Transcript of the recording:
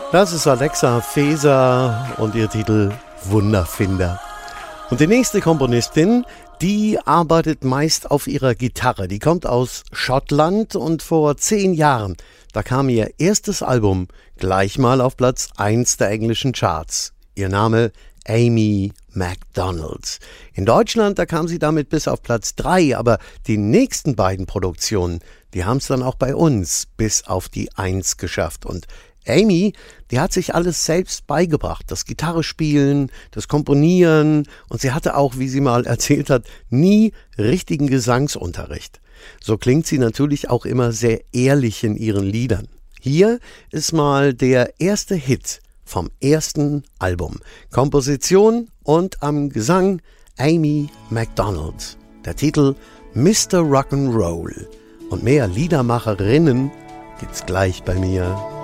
Das ist Alexa Feser und ihr Titel Wunderfinder. Und die nächste Komponistin, die arbeitet meist auf ihrer Gitarre. Die kommt aus Schottland und vor 10 Jahren, da kam ihr erstes Album gleich mal auf Platz 1 der englischen Charts. Ihr Name Amy Macdonald. In Deutschland, da kam sie damit bis auf Platz 3, aber die nächsten beiden Produktionen, die haben es dann auch bei uns bis auf die 1 geschafft. Und Amy, die hat sich alles selbst beigebracht, das Gitarrespielen, das Komponieren, und sie hatte auch, wie sie mal erzählt hat, nie richtigen Gesangsunterricht. So klingt sie natürlich auch immer sehr ehrlich in ihren Liedern. Hier ist mal der erste Hit vom ersten Album. Komposition und am Gesang Amy Macdonald. Der Titel Mr. Rock'n'Roll. Und mehr Liedermacherinnen gibt's gleich bei mir.